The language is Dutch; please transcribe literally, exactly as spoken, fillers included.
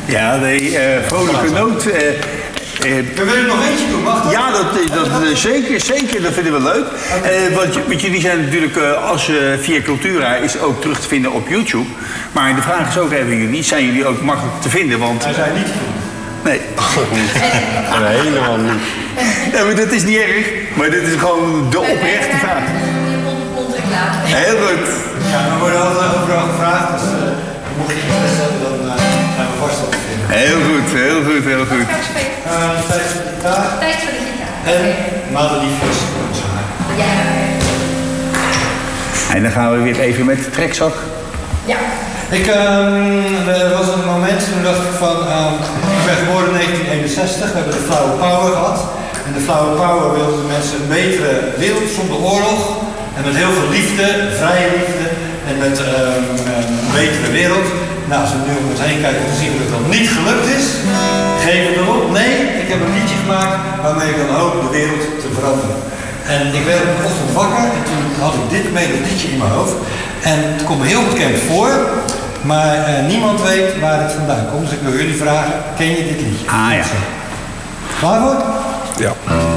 Ja, de uh, vrolijke noot. Uh, Uh, we willen nog eentje doen, mag dat? Ja, dat, dat, uh, zeker, zeker. Dat vinden we leuk. Okay. Uh, want, want jullie zijn natuurlijk, uh, als uh, via Cultura is ook terug te vinden op YouTube. Maar de vraag is ook even jullie, zijn jullie ook makkelijk te vinden? Want... Wij zijn niet te vinden. Nee. Nee, helemaal niet. Ja, maar dat is niet erg. Maar dit is gewoon de oprechte vraag. Heel goed. Ja, we worden altijd overal gevraagd. Dus uh, mocht je interesse hebben, dan uh, zijn we vast op te vinden. Heel goed, heel goed, heel goed. Uh, tijd voor de gitaar. Tijd voor de gitaar. En madeliefjes. Ja. En dan gaan we weer even met de trekzak. Ja. Ik, um, er was een moment, toen dacht ik van, um, ik ben geboren in negentien eenenzestig, we hebben de Flower Power gehad. En de Flower Power wilde de mensen een betere wereld zonder oorlog. En met heel veel liefde, vrije liefde en met um, een betere wereld. Nou, als we nu om ons heen kijken, dan zien we dat dat niet gelukt is. Geef het erop. Nee, ik heb een liedje gemaakt waarmee ik dan hoop de wereld te veranderen. En ik werd op een ochtend wakker en toen had ik dit melodietje in mijn hoofd. En het komt me heel bekend voor, maar uh, niemand weet waar het vandaan komt. Dus ik wil jullie vragen, ken je dit liedje? Ah ja. Klaar voor? Ja.